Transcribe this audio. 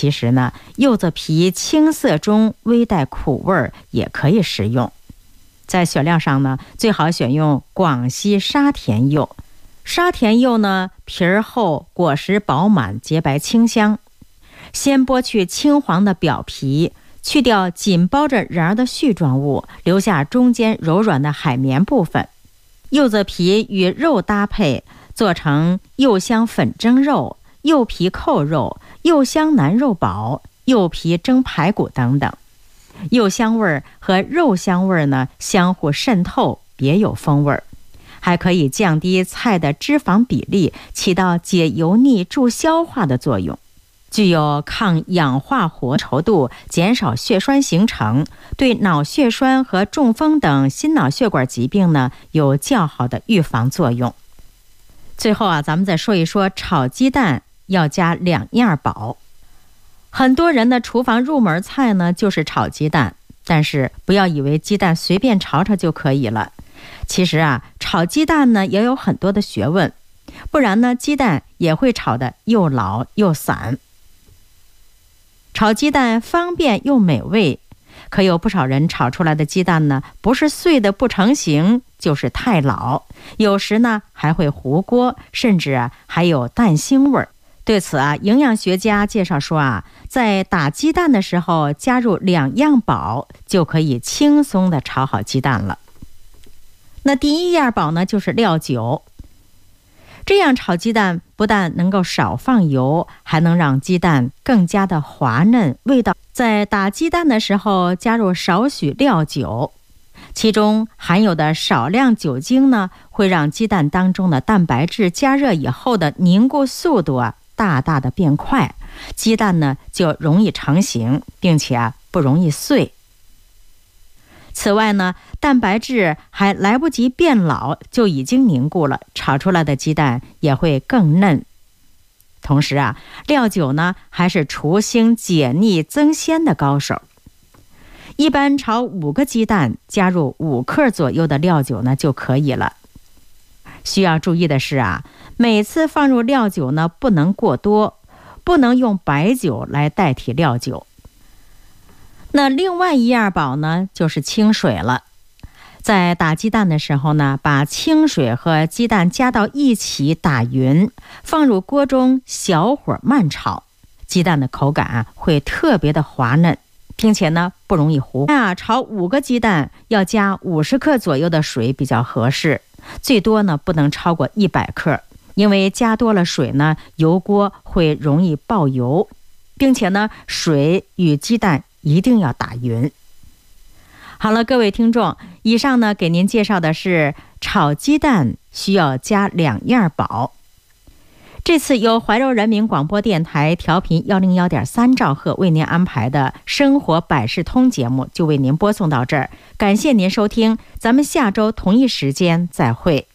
其实呢，柚子皮青涩中微带苦味也可以食用。在选料上呢，最好选用广西沙田柚。沙田柚呢，皮儿厚，果实饱满，洁白清香。先剥去青黄的表皮，去掉紧包着瓤儿的絮状物，留下中间柔软的海绵部分。柚子皮与肉搭配，做成柚香粉蒸肉、柚皮扣肉、柚香南肉煲、柚皮蒸排骨等等。柚香味和肉香味呢相互渗透，别有风味，还可以降低菜的脂肪比例，起到解油腻、助消化的作用，具有抗氧化活稠度，减少血栓形成，对脑血栓和中风等心脑血管疾病呢有较好的预防作用。最后咱们再说一说炒鸡蛋要加2样宝。很多人的厨房入门菜呢就是炒鸡蛋，但是不要以为鸡蛋随便炒炒就可以了。其实炒鸡蛋呢也有很多的学问，不然呢鸡蛋也会炒得又老又散。炒鸡蛋方便又美味，可有不少人炒出来的鸡蛋呢，不是碎的不成形，就是太老，有时呢还会糊锅，甚至还有蛋腥味儿。对此营养学家介绍说在打鸡蛋的时候加入2样宝，就可以轻松的炒好鸡蛋了。那第1样宝呢，就是料酒。这样炒鸡蛋不但能够少放油，还能让鸡蛋更加的滑嫩，味道。在打鸡蛋的时候加入少许料酒，其中含有的少量酒精呢，会让鸡蛋当中的蛋白质加热以后的凝固速度大大的变快，鸡蛋呢就容易成型，并且不容易碎。此外呢，蛋白质还来不及变老就已经凝固了，炒出来的鸡蛋也会更嫩。同时料酒呢还是除腥解腻增鲜的高手。一般炒5个鸡蛋，加入5克左右的料酒呢就可以了。需要注意的是每次放入料酒呢不能过多，不能用白酒来代替料酒。那另外1样宝呢，就是清水了。在打鸡蛋的时候呢，把清水和鸡蛋加到一起打匀，放入锅中小火慢炒，鸡蛋的口感会特别的滑嫩，并且呢不容易糊。炒5个鸡蛋要加50克左右的水比较合适，最多呢不能超过100克，因为加多了水呢，油锅会容易爆油，并且呢水与鸡蛋一定要打匀。好了，各位听众，以上呢给您介绍的是炒鸡蛋需要加2样宝。这次由怀柔人民广播电台调频101.3兆赫为您安排的生活百事通节目就为您播送到这儿，感谢您收听，咱们下周同一时间再会。